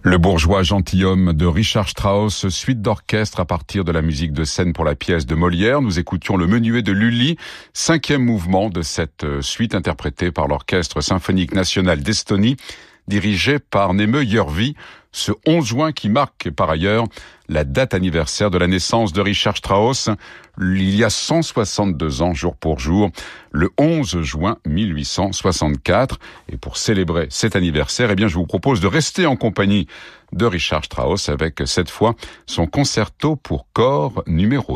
Le bourgeois gentilhomme de Richard Strauss, suite d'orchestre à partir de la musique de scène pour la pièce de Molière. Nous écoutions le menuet de Lully, 5e mouvement de cette suite interprétée par l'Orchestre symphonique national d'Estonie, dirigé par Neeme Järvi, ce 11 juin qui marque par ailleurs la date anniversaire de la naissance de Richard Strauss, il y a 162 ans jour pour jour, le 11 juin 1864. Et pour célébrer cet anniversaire, je vous propose de rester en compagnie de Richard Strauss avec cette fois son concerto pour corps numéro